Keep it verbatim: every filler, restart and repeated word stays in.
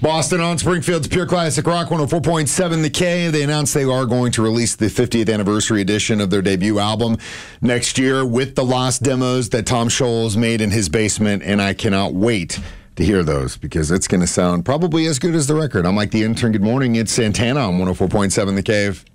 Boston on Springfield's Pure Classic Rock one oh four point seven The K. They announced they are going to release the fiftieth anniversary edition of their debut album next year with the lost demos that Tom Scholes made in his basement, and I cannot wait to hear those because it's going to sound probably as good as the record. I'm Mike the Intern. Good morning. It's Santana on one oh four point seven The Cave.